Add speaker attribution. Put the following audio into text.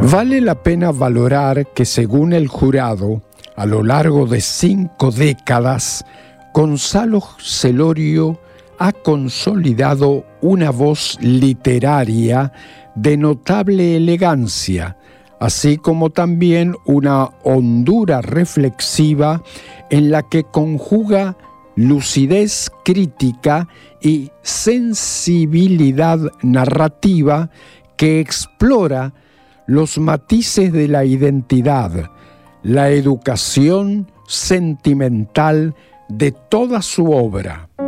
Speaker 1: Vale la pena valorar que, según el jurado, a lo largo de 5 décadas, Gonzalo Celorio ha consolidado una voz literaria de notable elegancia, así como también una hondura reflexiva en la que conjuga lucidez crítica y sensibilidad narrativa que explora los matices de la identidad, la educación sentimental de toda su obra.